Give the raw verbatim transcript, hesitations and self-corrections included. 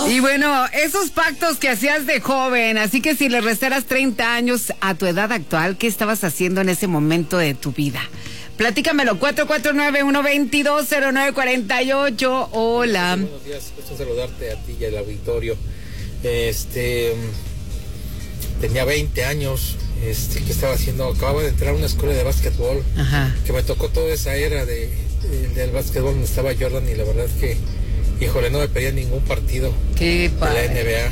Y bueno, esos pactos que hacías de joven, así que si le restaras treinta años a tu edad actual, ¿qué estabas haciendo en ese momento de tu vida? Platícamelo, cuatro cuatro nueve, uno dos dos, cero nueve cuatro ocho. Hola. Buenos días, gusto saludarte a ti y al auditorio. Este, tenía veinte años, este, que estaba haciendo, acababa de entrar a una escuela de básquetbol. Ajá. Que me tocó toda esa era de, de, del básquetbol donde estaba Jordan y la verdad es que, híjole, no me pedía ningún partido Qué de la padre. N B A.